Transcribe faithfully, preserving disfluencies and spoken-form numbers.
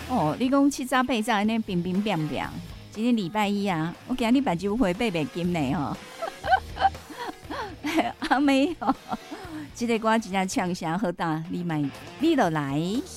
哦，你讲七早八早安尼冰冰冰冰，今天礼拜一啊，我今日目睭会八百斤呢吼。阿妹哦，这个歌真正唱声好大，你买你就来。